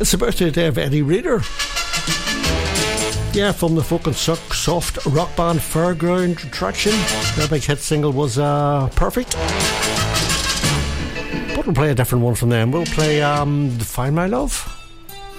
It's the birthday today of Eddie Reader. Yeah, from the fucking soft rock band Fairground Attraction. Their big hit single was Perfect. But we'll play a different one from them. We'll play Find My Love.